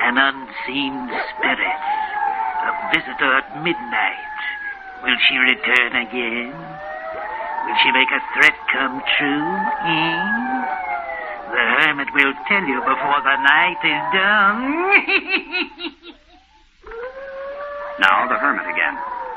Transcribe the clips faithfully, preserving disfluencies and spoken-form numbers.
An unseen spirit. A visitor at midnight. Will she return again? Will she make a threat come true? Eh? The hermit will tell you before the night is done. Now the hermit again.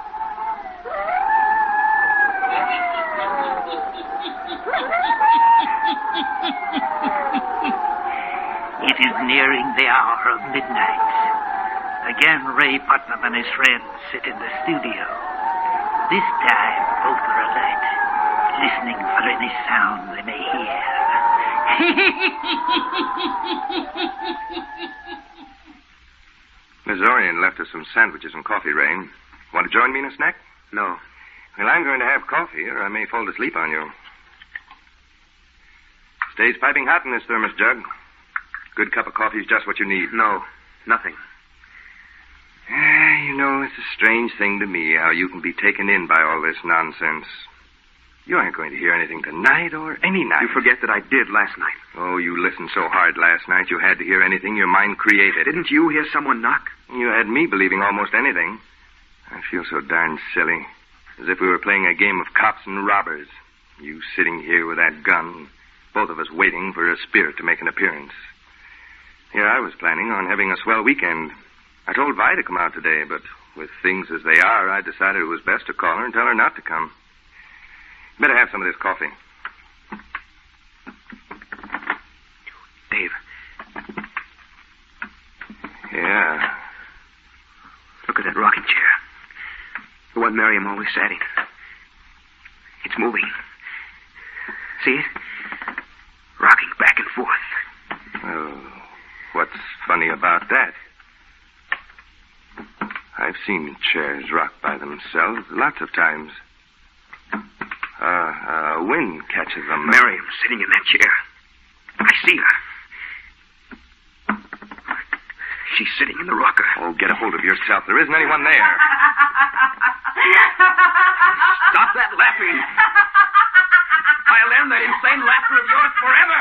It is nearing the hour of midnight. Again, Ray Putnam and his friends sit in the studio. This time, both are alert, listening for any sound they may hear. Miss Orion left us some sandwiches and coffee, Ray. Want to join me in a snack? No. Well, I'm going to have coffee, or I may fall asleep on you. Stays piping hot in this thermos jug. Good cup of coffee is just what you need. No, nothing. Ah, you know, it's a strange thing to me how you can be taken in by all this nonsense. You aren't going to hear anything tonight or any night. You forget that I did last night. Oh, you listened so hard last night you had to hear anything your mind created. Didn't you hear someone knock? You had me believing almost anything. I feel so darn silly. As if we were playing a game of cops and robbers. You sitting here with that gun, both of us waiting for a spirit to make an appearance. Here I was planning on having a swell weekend. I told Vi to come out today, but with things as they are, I decided it was best to call her and tell her not to come. Better have some of this coffee. Dave. Yeah. Look at that rocking chair. The one Miriam always sat in. It's moving. See it? Rocking back and forth. Oh, what's funny about that? I've seen chairs rock by themselves lots of times. Uh, uh, wind catches them. Miriam's sitting in that chair. I see her. She's sitting in the rocker. Oh, get a hold of yourself. There isn't anyone there. Stop that laughing. I'll end that insane laughter of yours forever.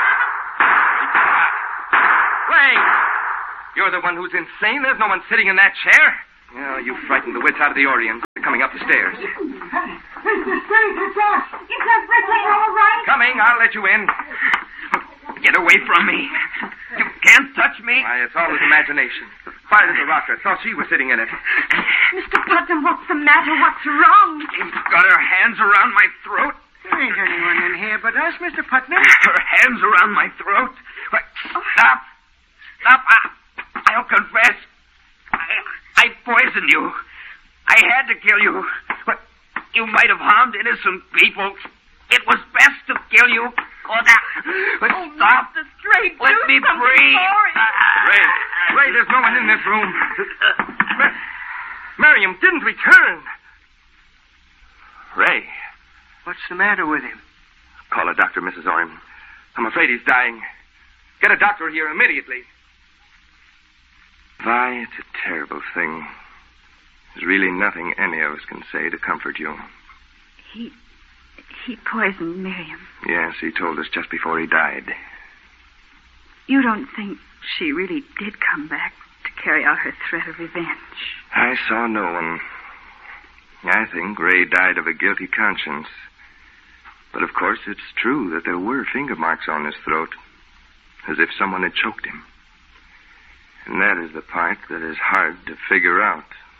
Ray! You're the one who's insane. There's no one sitting in that chair. Oh, you frightened the wits out of the Orions. They're coming up the stairs. Mister Strange, it's us. Is that Ripley all right? Coming. I'll let you in. Get away from me. You can't touch me. Why, it's all his imagination. Fired at the rocker. Thought she was sitting in it. Mister Putnam, what's the matter? What's wrong? She's got her hands around my throat. There ain't anyone in here but us, Mister Putnam. Her hands around my throat. What? Stop. Stop. I, I'll confess. I, I poisoned you. I had to kill you. But you might have harmed innocent people. It was best to kill you. Oh, now. But oh, stop. Mister Strange, Let do me breathe. Ray, Ray, there's no one in this room. Mar- Miriam didn't return. Ray. What's the matter with him? Call a doctor, Missus Orion. I'm afraid he's dying. Get a doctor here immediately. Vi, it's a terrible thing. There's really nothing any of us can say to comfort you. He... he poisoned Miriam. Yes, he told us just before he died. You don't think she really did come back to carry out her threat of revenge? I saw no one. I think Ray died of a guilty conscience. But of course, it's true that there were finger marks on his throat, as if someone had choked him. And that is the part that is hard to figure out.